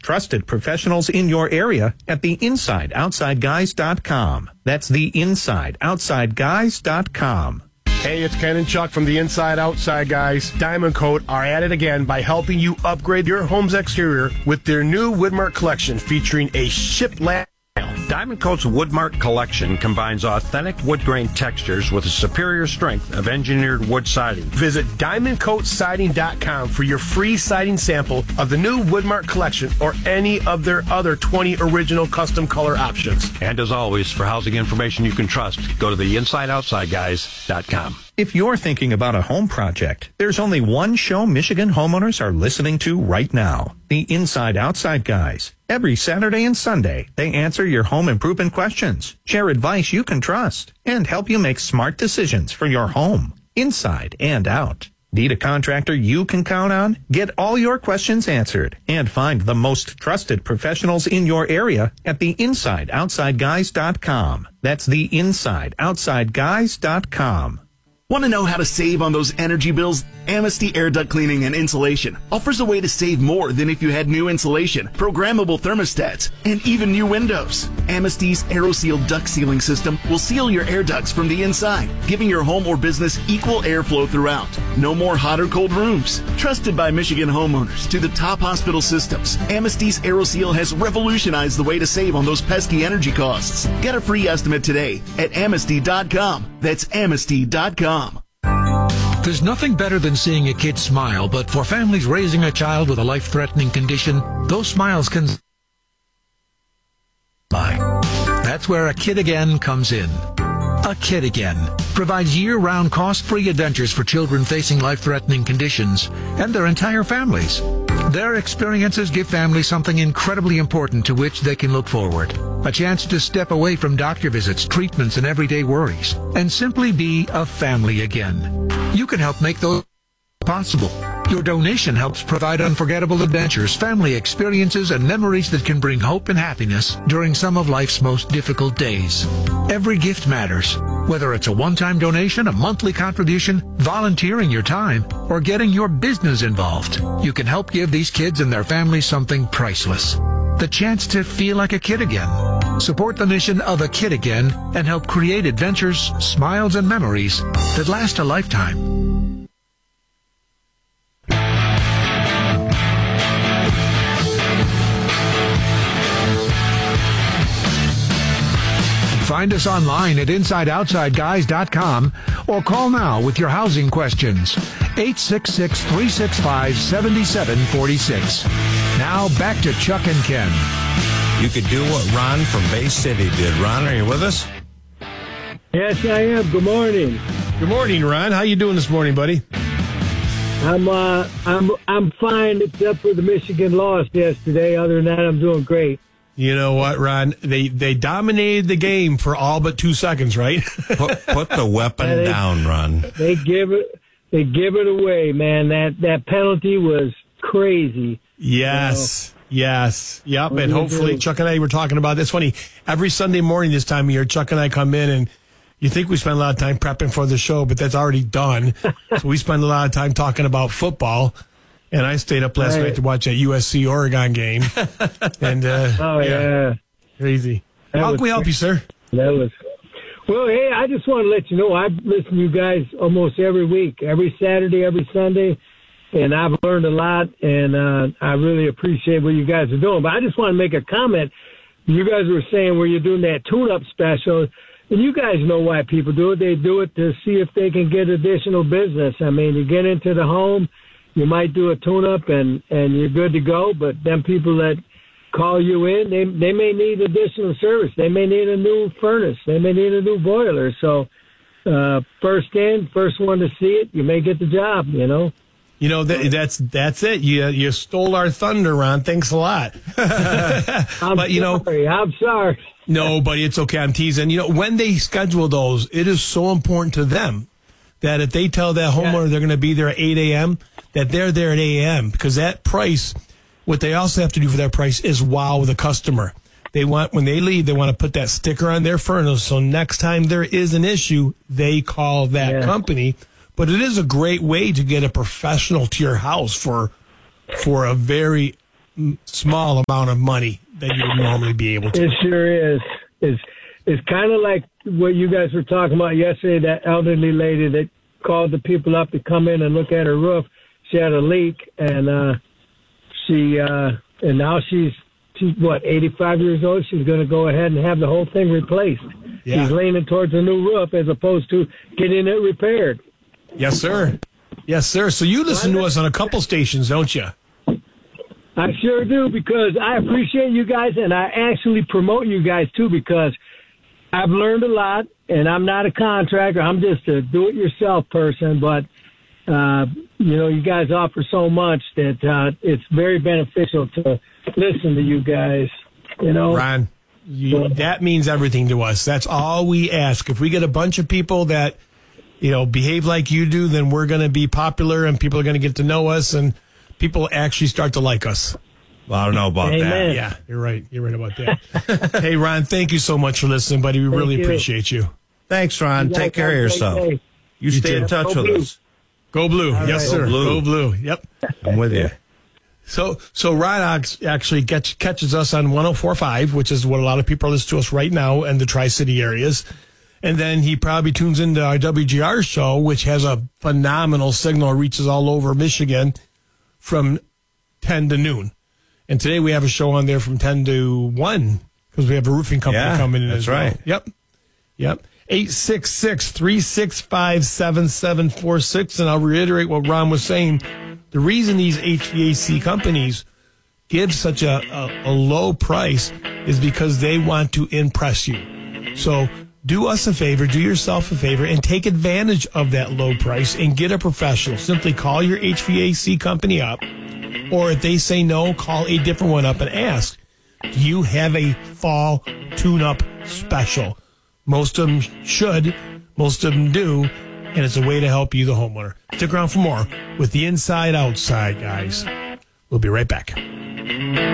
trusted professionals in your area at theinsideoutsideguys.com. That's theinsideoutsideguys.com. Hey, it's Ken and Chuck from the Inside Outside Guys. Diamond Coat are at it again by helping you upgrade your home's exterior with their new Woodmark collection featuring a shiplap. Diamond Coat's Woodmark collection combines authentic wood grain textures with a superior strength of engineered wood siding. Visit DiamondCoatSiding.com for your free siding sample of the new Woodmark collection or any of their other 20 original custom color options. And as always, for housing information you can trust, go to theinsideoutsideguys.com. If you're thinking about a home project, there's only one show Michigan homeowners are listening to right now, the Inside Outside Guys. Every Saturday and Sunday, they answer your home improvement questions, share advice you can trust, and help you make smart decisions for your home, inside and out. Need a contractor you can count on? Get all your questions answered and find the most trusted professionals in your area at theinsideoutsideguys.com. That's theinsideoutsideguys.com. Want to know how to save on those energy bills? Amnesty Air Duct Cleaning and Insulation offers a way to save more than if you had new insulation, programmable thermostats, and even new windows. Amnesty's AeroSeal duct sealing system will seal your air ducts from the inside, giving your home or business equal airflow throughout. No more hot or cold rooms. Trusted by Michigan homeowners to the top hospital systems, Amnesty's AeroSeal has revolutionized the way to save on those pesky energy costs. Get a free estimate today at Amnesty.com. That's Amnesty.com. There's nothing better than seeing a kid smile, but for families raising a child with a life-threatening condition, those smiles can... That's where A Kid Again comes in. A Kid Again provides year-round cost-free adventures for children facing life-threatening conditions and their entire families. Their experiences give families something incredibly important to which they can look forward. A chance to step away from doctor visits, treatments, and everyday worries, and simply be a family again. You can help make those possible. Your donation helps provide unforgettable adventures, family experiences, and memories that can bring hope and happiness during some of life's most difficult days. Every gift matters, whether it's a one-time donation, a monthly contribution, volunteering your time, or getting your business involved. You can help give these kids and their families something priceless. The chance to feel like a kid again. Support the mission of A Kid Again and help create adventures, smiles, and memories that last a lifetime. Find us online at InsideOutsideGuys.com or call now with your housing questions. 866-365-7746. Now back to Chuck and Ken. You could do what Ron from Bay City did. Ron, are you with us? Yes, I am. Good morning. Good morning, Ron. How you doing this morning, buddy? I'm fine except for the Michigan loss yesterday. Other than that, I'm doing great. You know what, Ron? They dominated the game for all but 2 seconds, right? Put the weapon down, Ron. They give it away, man. That penalty was crazy. Yes. Yes. Yep. And hopefully Chuck and I were talking about this. Funny, every Sunday morning this time of year, Chuck and I come in and you think we spend a lot of time prepping for the show, but that's already done. So we spend a lot of time talking about football. And I stayed up last night to watch that USC-Oregon game. And, yeah. Crazy. How can we help you, sir? Well, hey, I just want to let you know, I listen to you guys almost every week, every Saturday, every Sunday, and I've learned a lot, and I really appreciate what you guys are doing. But I just want to make a comment. You guys were saying where you're doing that tune-up special, and you guys know why people do it. They do it to see if they can get additional business. I mean, you get into the home, you might do a tune-up and you're good to go, but them people that call you in, they may need additional service. They may need a new furnace. They may need a new boiler. So first in, first one to see it, you may get the job, you know. You know, that's it. You stole our thunder, Ron. Thanks a lot. I'm sorry. No, buddy, it's okay. I'm teasing. You know, when they schedule those, it is so important to them that if they tell that homeowner they're going to be there at 8 a.m., that they're there at 8 a.m. because that price, what they also have to do for that price is wow the customer. When they leave, they want to put that sticker on their furnace so next time there is an issue, they call that company. But it is a great way to get a professional to your house for a very small amount of money that you would normally be able to. It sure is. It's kind of like what you guys were talking about yesterday, that elderly lady that called the people up to come in and look at her roof. She had a leak, and and now she's 85 years old. She's going to go ahead and have the whole thing replaced. Yeah. She's leaning towards a new roof as opposed to getting it repaired. Yes, sir. Yes, sir. So you listen to us on a couple stations, don't you? I sure do, because I appreciate you guys, and I actually promote you guys, too, because I've learned a lot, and I'm not a contractor. I'm just a do-it-yourself person, but, you guys offer so much that it's very beneficial to listen to you guys, Ron, that means everything to us. That's all we ask. If we get a bunch of people that, behave like you do, then we're going to be popular, and people are going to get to know us, and people actually start to like us. Well, I don't know about Amen. that. Yeah, you're right. You're right about that. Hey, Ron, thank you so much for listening, buddy. We really appreciate you. Thanks, Ron. Take care of yourself. You stay in touch with us. Go Blue. All yes, right. sir. Go Blue. Go Blue. Yep. I'm with you. So Ron actually catches us on 104.5, which is what a lot of people listen to us right now in the Tri-City areas. And then he probably tunes into our WGR show, which has a phenomenal signal, reaches all over Michigan from 10 to noon. And today we have a show on there from 10 to 1 because we have a roofing company coming in as well. That's right. Yep. 866-365-7746. And I'll reiterate what Ron was saying. The reason these HVAC companies give such a low price is because they want to impress you. So do us a favor, do yourself a favor, and take advantage of that low price and get a professional. Simply call your HVAC company up, or if they say no, call a different one up and ask, do you have a fall tune-up special? Most of them should, most of them do, and it's a way to help you, the homeowner. Stick around for more with the Inside Outside, guys. We'll be right back.